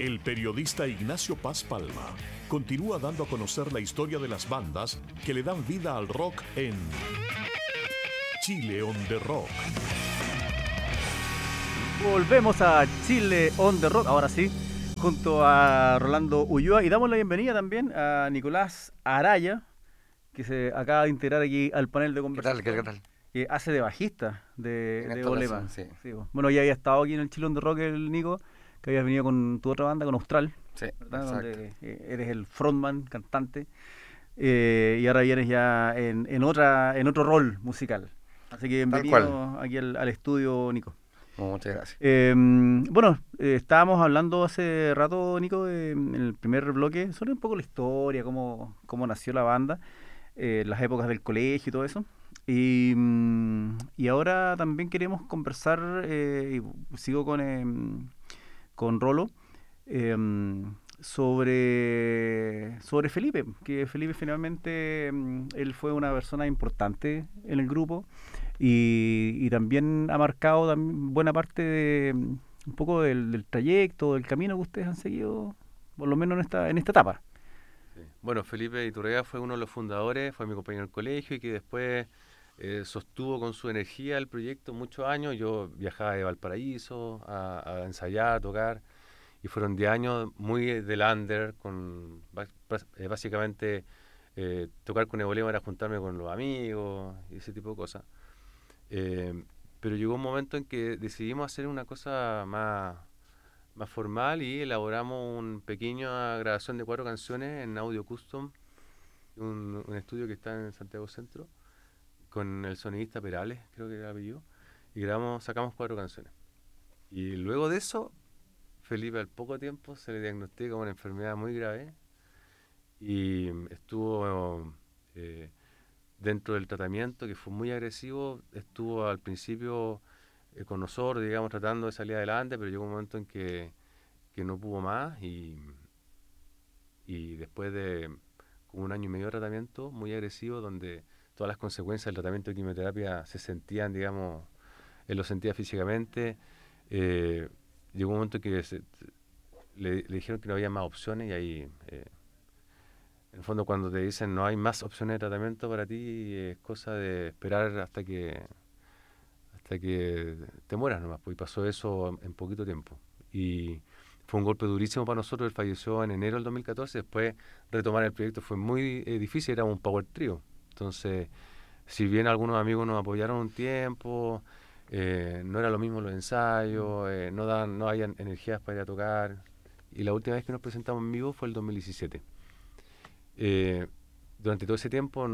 El periodista Ignacio Paz Palma continúa dando a conocer la historia de las bandas que le dan vida al rock en Chile on the Rock. Volvemos a Chile on the Rock, ahora sí, junto a Rolando Ulloa, y damos la bienvenida también a Nicolás Araya, que se acaba de integrar aquí al panel de conversación. ¿Qué tal? Que hace de bajista de Bolema. Sí. Sí, bueno, ya había estado aquí en el Chile on the Rock el Nico, que habías venido con tu otra banda, con Austral, Sí, ¿verdad? exacto. Donde eres el frontman, cantante, y ahora vienes ya en otro rol musical. Así que bienvenido aquí al estudio, Nico. Muchas gracias. Estábamos hablando hace rato, Nico, en el primer bloque, sobre un poco la historia, cómo nació la banda, las épocas del colegio y todo eso. Y ahora también queremos conversar, y sigo con Rolo, sobre Felipe, que Felipe finalmente, él fue una persona importante en el grupo y también ha marcado buena parte de un poco del trayecto, del camino que ustedes han seguido, por lo menos en esta etapa. Sí. Bueno, Felipe Iturrega fue uno de los fundadores, fue mi compañero del colegio y que después sostuvo con su energía el proyecto muchos años. Yo viajaba de Valparaíso a ensayar, a tocar, y fueron 10 años muy del under, con básicamente tocar con Ebolema era juntarme con los amigos y ese tipo de cosas. Pero llegó un momento en que decidimos hacer una cosa más formal y elaboramos una pequeña grabación de 4 canciones en audio custom, un estudio que está en Santiago Centro, con el sonidista Perales, creo que era el apellido, y sacamos 4 canciones. Y luego de eso, Felipe al poco tiempo se le diagnostica una enfermedad muy grave y estuvo dentro del tratamiento, que fue muy agresivo. Estuvo al principio con nosotros, digamos, tratando de salir adelante, pero llegó un momento en que no pudo más y después de como 1 año y medio de tratamiento muy agresivo, donde todas las consecuencias del tratamiento de quimioterapia se sentían, digamos, él lo sentía físicamente. Llegó un momento en que le dijeron que no había más opciones y ahí, en el fondo, cuando te dicen no hay más opciones de tratamiento para ti, es cosa de esperar hasta que te mueras nomás, pues, y pasó eso en poquito tiempo. Y fue un golpe durísimo para nosotros. Él falleció en enero del 2014. Después retomar el proyecto fue muy difícil, era un power trio. Entonces, si bien algunos amigos nos apoyaron un tiempo, no era lo mismo los ensayos, no había energías para ir a tocar. Y la última vez que nos presentamos en vivo fue el 2017. Durante todo ese tiempo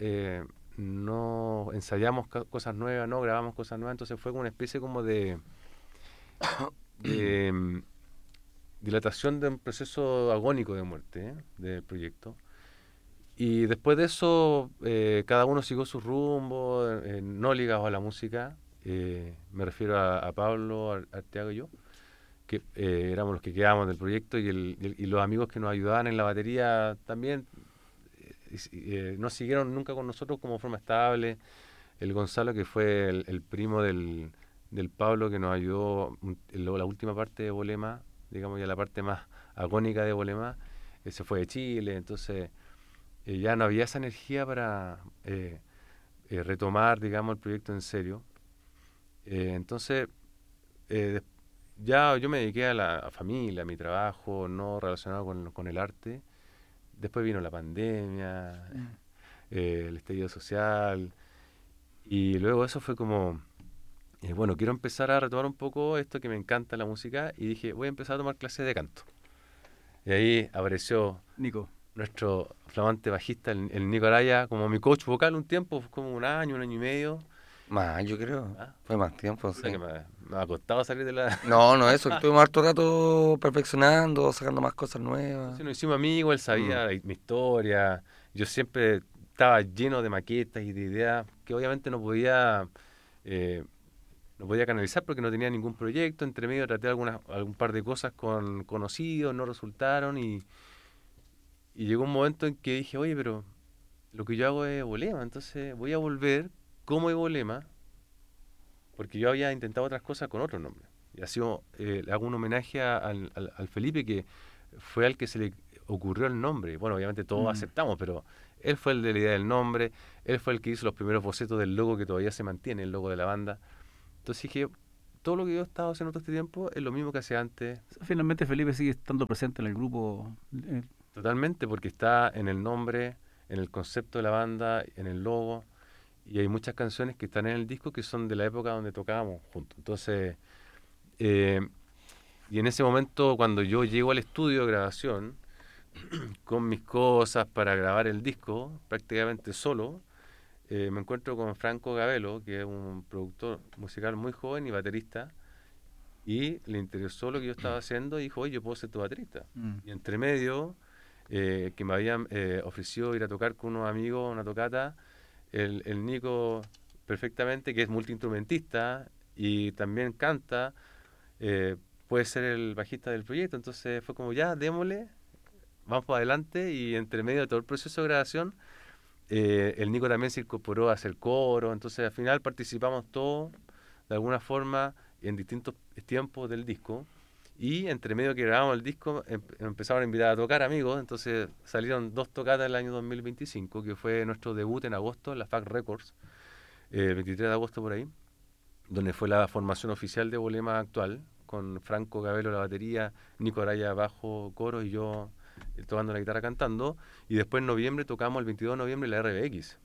no ensayamos cosas nuevas, no grabamos cosas nuevas, entonces fue como una especie como de dilatación de un proceso agónico de muerte del proyecto. Y después de eso, cada uno siguió su rumbo, no ligados a la música. Me refiero a Pablo, Arteaga y yo, que éramos los que quedábamos del proyecto, y los amigos que nos ayudaban en la batería también no siguieron nunca con nosotros como forma estable. El Gonzalo, que fue el primo del Pablo, que nos ayudó en la última parte de Bolema, digamos ya la parte más agónica de Bolema, se fue de Chile. Entonces ya no había esa energía para retomar, digamos, el proyecto en serio. Entonces ya yo me dediqué a la familia, a mi trabajo no relacionado con el arte. Después vino la pandemia, el estallido social, y luego eso fue como, bueno, quiero empezar a retomar un poco esto que me encanta, la música, y dije, voy a empezar a tomar clases de canto. Y ahí apareció Nico, nuestro flamante bajista, el Nico Araya, como mi coach vocal un tiempo, como 1 año, 1 año y medio. Más, yo creo. Fue más tiempo, Puta, sí. que me ha costado salir de la... No, eso, que estuvimos harto rato perfeccionando, sacando más cosas nuevas. Entonces nos hicimos amigos, él sabía mi historia, yo siempre estaba lleno de maquetas y de ideas que obviamente no podía canalizar porque no tenía ningún proyecto. Entre medio traté algún par de cosas con conocidos, no resultaron, y llegó un momento en que dije, oye, pero lo que yo hago es Bolema, entonces voy a volver como Bolema, porque yo había intentado otras cosas con otro nombre. Y ha sido, le hago un homenaje al Felipe, que fue al que se le ocurrió el nombre. Bueno, obviamente todos aceptamos, pero él fue el de la idea del nombre, él fue el que hizo los primeros bocetos del logo que todavía se mantiene, el logo de la banda. Entonces dije, todo lo que yo he estado haciendo todo este tiempo es lo mismo que hacía antes. Finalmente Felipe sigue estando presente en el grupo. Totalmente, porque está en el nombre, en el concepto de la banda, en el logo, y hay muchas canciones que están en el disco que son de la época donde tocábamos juntos. Entonces, y en ese momento, cuando yo llego al estudio de grabación, con mis cosas para grabar el disco, prácticamente solo, me encuentro con Franco Gabelo, que es un productor musical muy joven y baterista, y le interesó lo que yo estaba haciendo y dijo, oye, yo puedo ser tu baterista. Y entre medio, que me habían ofrecido ir a tocar con unos amigos una tocata, el Nico perfectamente, que es multiinstrumentista y también canta, puede ser el bajista del proyecto. Entonces fue como, ya, démosle, vamos para adelante, y entre medio de todo el proceso de grabación, el Nico también se incorporó a hacer coro. Entonces al final participamos todos de alguna forma en distintos tiempos del disco, y entre medio que grabamos el disco empezaron a invitar a tocar amigos. Entonces salieron 2 tocatas el año 2025, que fue nuestro debut en agosto en la FAC Records, el 23 de agosto por ahí, donde fue la formación oficial de Bolema actual, con Franco Gabelo la batería, Nico Araya bajo, coro, y yo tocando la guitarra cantando. Y después en noviembre tocamos, el 22 de noviembre, la RBX.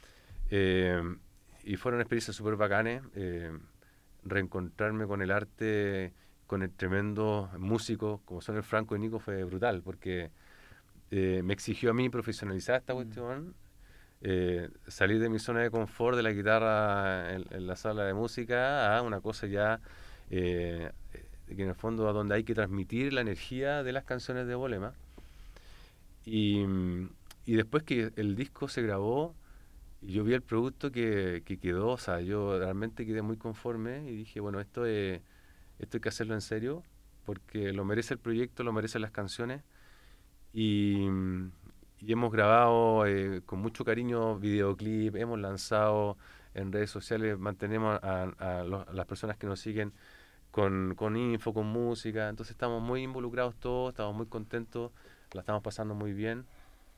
Y fueron experiencias súper bacanes. Reencontrarme con el arte, con el tremendo músico como son el Franco y Nico, fue brutal, porque me exigió a mí profesionalizar esta cuestión, salir de mi zona de confort de la guitarra en la sala de música a una cosa ya que en el fondo a donde hay que transmitir la energía de las canciones de Bolema. Y después que el disco se grabó y yo vi el producto que quedó, o sea, yo realmente quedé muy conforme y dije, bueno, esto hay que hacerlo en serio, porque lo merece el proyecto, lo merecen las canciones. Y hemos grabado con mucho cariño videoclip, hemos lanzado en redes sociales, mantenemos a las personas que nos siguen con info, con música. Entonces estamos muy involucrados todos, estamos muy contentos, la estamos pasando muy bien.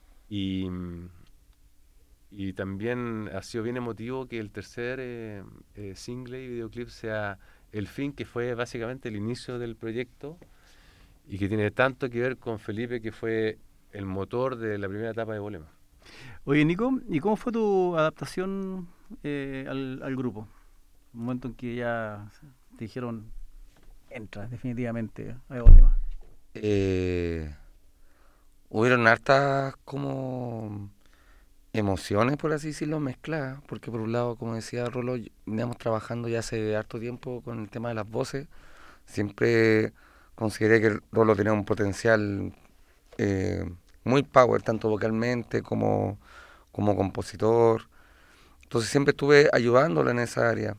Y también ha sido bien emotivo que el tercer single y videoclip sea El Fin, que fue básicamente el inicio del proyecto y que tiene tanto que ver con Felipe, que fue el motor de la primera etapa de Bolema. Oye, Nico, ¿y cómo fue tu adaptación al grupo? Un momento en que ya te dijeron, entra definitivamente a Bolema. Hubieron hartas como emociones, por así decirlo, mezcladas, porque por un lado, como decía Rolo, veníamos trabajando ya hace harto tiempo con el tema de las voces. Siempre consideré que Rolo tenía un potencial muy power, tanto vocalmente como compositor. Entonces siempre estuve ayudándolo en esa área.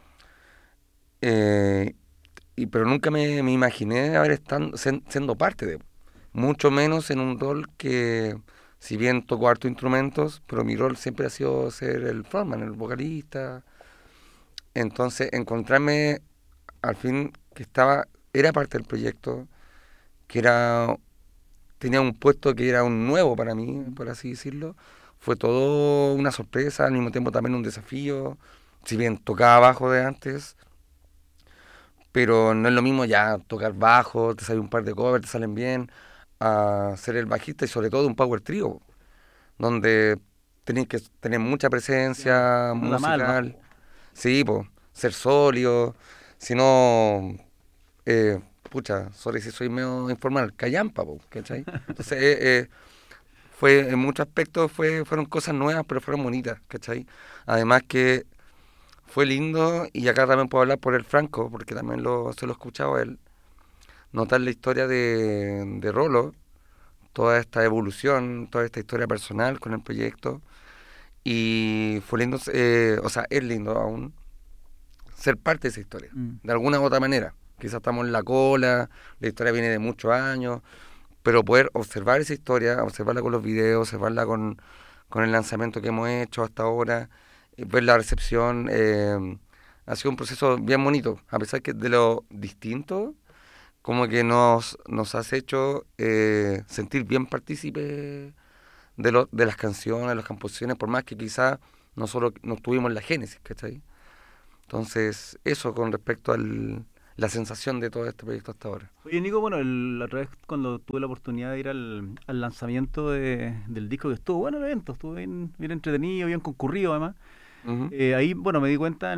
Pero nunca me imaginé siendo parte de, mucho menos en un rol que, si bien toco harto instrumentos, pero mi rol siempre ha sido ser el frontman, el vocalista. Entonces encontrarme al fin que era parte del proyecto, que tenía un puesto que era un nuevo para mí, por así decirlo, fue todo una sorpresa, al mismo tiempo también un desafío. Si bien tocaba bajo de antes, pero no es lo mismo ya tocar bajo, te sale un par de covers, te salen bien, a ser el bajista y sobre todo un power trio, donde tenés que tener mucha presencia musical. Sí, pues, ser sólido, si no, pucha, sorry si soy medio informal, callampa, ¿cachai? Entonces, fue, en muchos aspectos fueron cosas nuevas, pero fueron bonitas, ¿cachai? Además que fue lindo, y acá también puedo hablar por el Franco, porque también se lo he escuchado a él, notar la historia de Rolo, toda esta evolución, toda esta historia personal con el proyecto. Y fue lindo, o sea, es lindo aún ser parte de esa historia, de alguna u otra manera. Quizás estamos en la cola, la historia viene de muchos años, pero poder observar esa historia, observarla con los videos, observarla con el lanzamiento que hemos hecho hasta ahora, ver la recepción, ha sido un proceso bien bonito, a pesar que de lo distinto, como que nos has hecho sentir bien partícipes de las canciones, de las composiciones, por más que quizás nosotros no tuvimos la génesis, ¿cachai? Entonces, eso con respecto a la sensación de todo este proyecto hasta ahora. Oye, Nico, bueno, la otra vez cuando tuve la oportunidad de ir al lanzamiento del disco, que estuvo bueno el evento, estuvo bien entretenido, bien concurrido además. Ujú. Ahí, bueno, me di cuenta,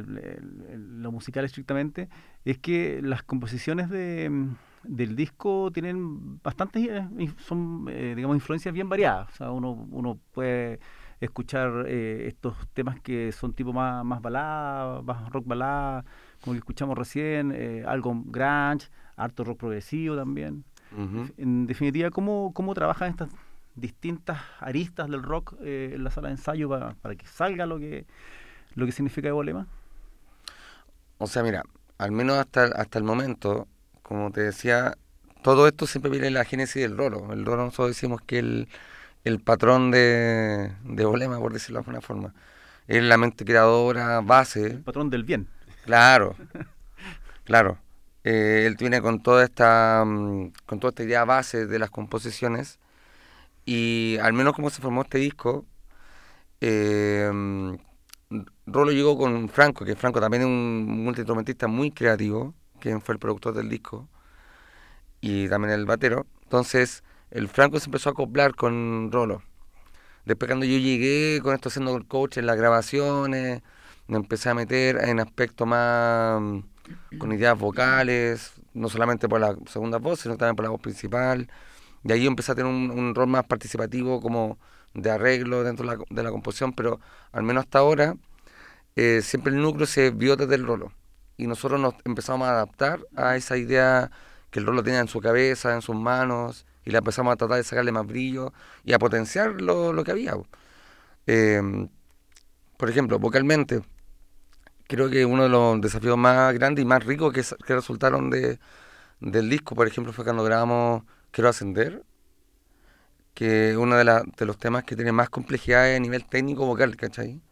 lo musical estrictamente, es que las composiciones del disco tienen bastantes, son, digamos, influencias bien variadas. O sea, uno puede escuchar estos temas que son tipo más balada, más rock balada, como el que escuchamos recién, algo grunge, harto rock progresivo también. Ujú. En definitiva, ¿cómo trabajan estas distintas aristas del rock en la sala de ensayo para que salga lo que significa Evolema? O sea, mira, al menos hasta el momento, como te decía, todo esto siempre viene en la génesis del Rolo. El Rolo nosotros decimos que el patrón de Bolema, por decirlo de alguna forma, es la mente creadora, base. Patrón del bien. Claro, claro. Él viene con toda esta idea base de las composiciones y al menos como se formó este disco, eh, Rolo llegó con Franco, que Franco también es un multiinstrumentista muy creativo, quien fue el productor del disco y también el batero. Entonces el Franco se empezó a acoplar con Rolo. Después cuando yo llegué con esto haciendo el coach en las grabaciones, me empecé a meter en aspectos más con ideas vocales, no solamente por la segunda voz, sino también por la voz principal. Y ahí yo empecé a tener un rol más participativo como de arreglo dentro de la composición, pero al menos hasta ahora siempre el núcleo se vio desde el Rolo. Y nosotros nos empezamos a adaptar a esa idea que el Rolo tenía en su cabeza, en sus manos, y la empezamos a tratar de sacarle más brillo y a potenciar lo que había. Eh, por ejemplo, vocalmente, creo que uno de los desafíos más grandes y más ricos que resultaron del disco, por ejemplo, fue cuando grabamos Quiero Ascender, que es uno de los temas que tiene más complejidad a nivel técnico vocal, ¿cachai?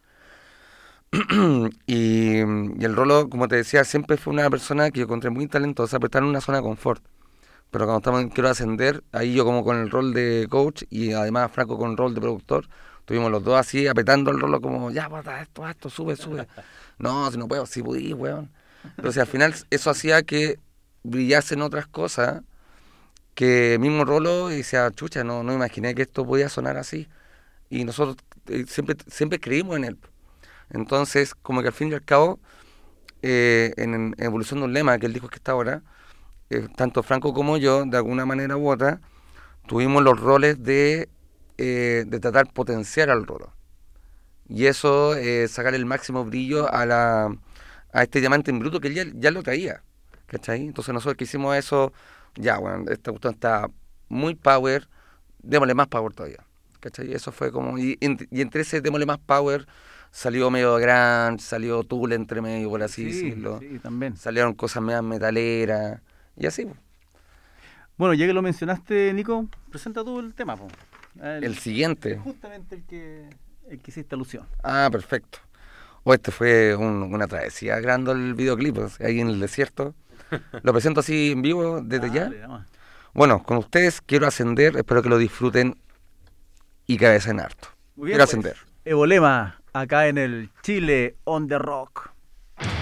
y el Rolo, como te decía, siempre fue una persona que yo encontré muy talentosa, pero está en una zona de confort. Pero cuando estamos en Quiero Ascender, ahí yo como con el rol de coach y además Franco con el rol de productor, estuvimos los dos así apretando el Rolo como, ya, bota esto, sube. No, si no puedo, si pudí, weón. Pero si al final eso hacía que brillasen otras cosas, que mismo Rolo decía, chucha, no imaginé que esto podía sonar así. Y nosotros siempre creímos en él. Entonces, como que al fin y al cabo, en Evolución de un Lema, que él dijo que está ahora, tanto Franco como yo, de alguna manera u otra, tuvimos los roles de tratar de potenciar al Rolo. Y eso, sacar el máximo brillo a este diamante en bruto que él ya lo traía, ¿cachai? Entonces nosotros que hicimos eso, ya, bueno, esta cuestión está muy power, démosle más power todavía, ¿cachai? Eso fue como, y entre ese démosle más power, salió medio grunge, salió Tool entre medio, por así decirlo. Sí, también. Salieron cosas medio metaleras, y así, pues. Bueno, ya que lo mencionaste, Nico, presenta tú el tema, po. El siguiente. Justamente el que hiciste alusión. Ah, perfecto. Este fue una travesía grabando el videoclip, o sea, ahí en el desierto. Lo presento así en vivo desde ya. Dale, vamos. Bueno, con ustedes Quiero Ascender, espero que lo disfruten y cabecen harto. Muy bien, Quiero pues, Ascender. Evolema, acá en el Chile on the Rock.